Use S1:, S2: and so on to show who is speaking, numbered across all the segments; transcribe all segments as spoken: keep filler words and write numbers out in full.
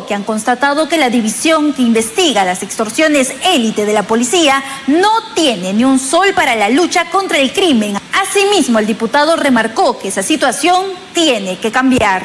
S1: que han constatado que la división que investiga las extorsiones élite de la policía no tiene ni un sol para la lucha contra el crimen. Asimismo, el diputado remarcó que esa situación tiene que cambiar.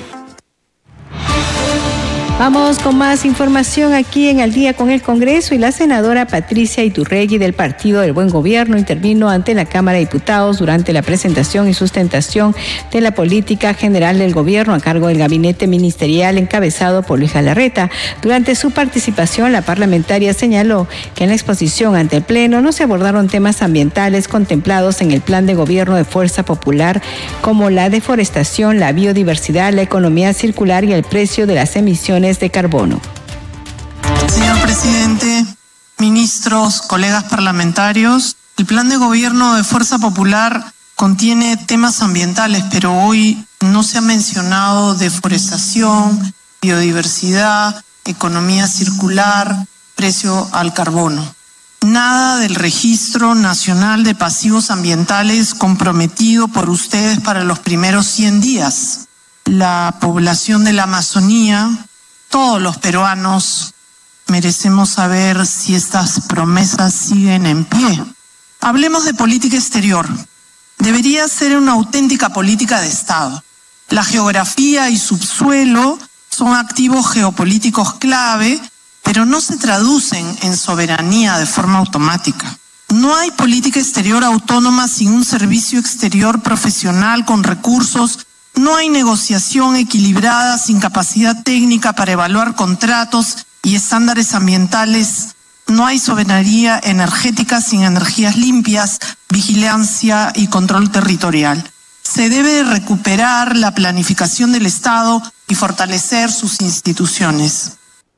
S2: Vamos con más información aquí en Al Día con el Congreso, y la senadora Patricia Iturregui del Partido del Buen Gobierno intervino ante la Cámara de Diputados durante la presentación y sustentación de la política general del gobierno a cargo del gabinete ministerial encabezado por Luis Galarreta. Durante su participación, la parlamentaria señaló que en la exposición ante el Pleno no se abordaron temas ambientales contemplados en el Plan de Gobierno de Fuerza Popular, como la deforestación, la biodiversidad, la economía circular y el precio de las emisiones de carbono.
S3: Señor presidente, ministros, colegas parlamentarios, el Plan de Gobierno de Fuerza Popular contiene temas ambientales, pero hoy no se ha mencionado deforestación, biodiversidad, economía circular, precio al carbono. Nada del Registro Nacional de Pasivos Ambientales comprometido por ustedes para los primeros cien días. La población de la Amazonía, todos los peruanos merecemos saber si estas promesas siguen en pie. Hablemos de política exterior. Debería ser una auténtica política de Estado. La geografía y subsuelo son activos geopolíticos clave, pero no se traducen en soberanía de forma automática. No hay política exterior autónoma sin un servicio exterior profesional con recursos. No hay negociación equilibrada sin capacidad técnica para evaluar contratos y estándares ambientales. No hay soberanía energética sin energías limpias, vigilancia y control territorial. Se debe recuperar la planificación del Estado y fortalecer sus instituciones.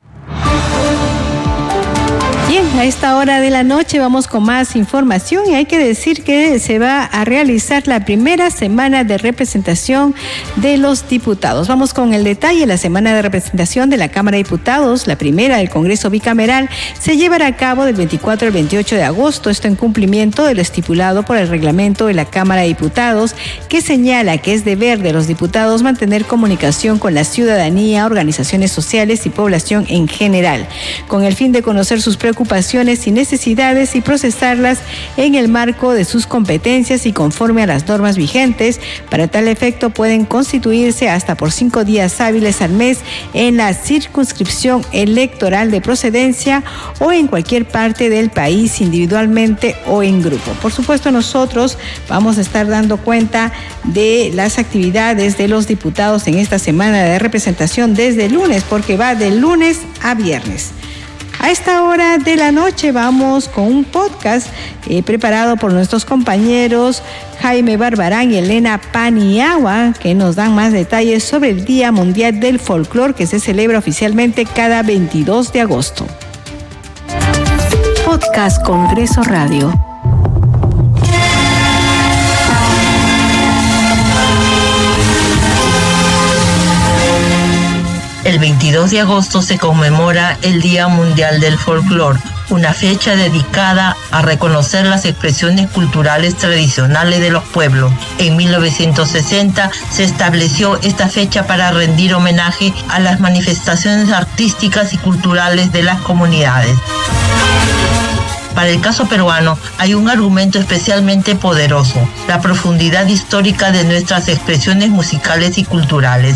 S2: Bien, a esta hora de la noche vamos con más información, y hay que decir que se va a realizar la primera semana de representación de los diputados. Vamos con el detalle. La semana de representación de la Cámara de Diputados, la primera del Congreso bicameral, se llevará a cabo del veinticuatro al veintiocho de agosto, esto en cumplimiento de lo estipulado por el reglamento de la Cámara de Diputados, que señala que es deber de los diputados mantener comunicación con la ciudadanía, organizaciones sociales y población en general, con el fin de conocer sus preocupaciones y necesidades y procesarlas en el marco de sus competencias y conforme a las normas vigentes. Para tal efecto pueden constituirse hasta por cinco días hábiles al mes en la circunscripción electoral de procedencia o en cualquier parte del país, individualmente o en grupo. Por supuesto, nosotros vamos a estar dando cuenta de las actividades de los diputados en esta semana de representación desde el lunes, porque va de lunes a viernes. A esta hora de la noche vamos con un podcast eh, preparado por nuestros compañeros Jaime Barbarán y Elena Paniagua, que nos dan más detalles sobre el Día Mundial del Folclor, que se celebra oficialmente cada veintidós de agosto. Podcast Congreso Radio.
S4: El veintidós de agosto se conmemora el Día Mundial del Folclor, una fecha dedicada a reconocer las expresiones culturales tradicionales de los pueblos. En mil novecientos sesenta se estableció esta fecha para rendir homenaje a las manifestaciones artísticas y culturales de las comunidades. Para el caso peruano hay un argumento especialmente poderoso: la profundidad histórica de nuestras expresiones musicales y culturales.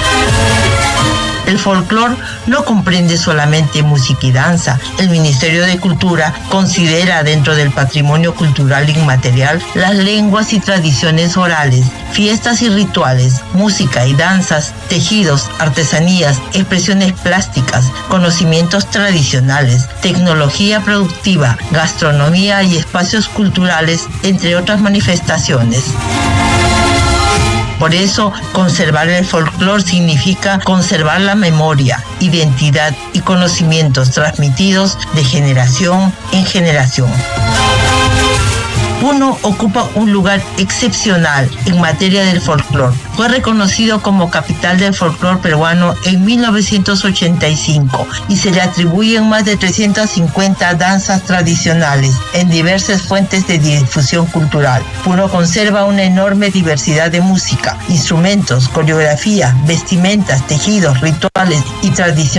S4: El folclor no comprende solamente música y danza. El Ministerio de Cultura considera dentro del patrimonio cultural inmaterial las lenguas y tradiciones orales, fiestas y rituales, música y danzas, tejidos, artesanías, expresiones plásticas, conocimientos tradicionales, tecnología productiva, gastronomía y espacios culturales, entre otras manifestaciones. Por eso, conservar el folclor significa conservar la memoria, identidad y conocimientos transmitidos de generación en generación. Puno ocupa un lugar excepcional en materia del folclore. Fue reconocido como capital del folclore peruano en mil novecientos ochenta y cinco y se le atribuyen más de trescientas cincuenta danzas tradicionales en diversas fuentes de difusión cultural. Puno conserva una enorme diversidad de música, instrumentos, coreografía, vestimentas, tejidos, rituales y tradiciones